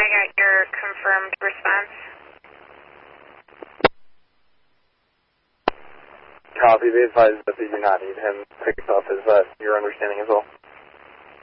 I got your confirmed response. Copy. Be advised that we do not need him picked up. Is that your understanding as well?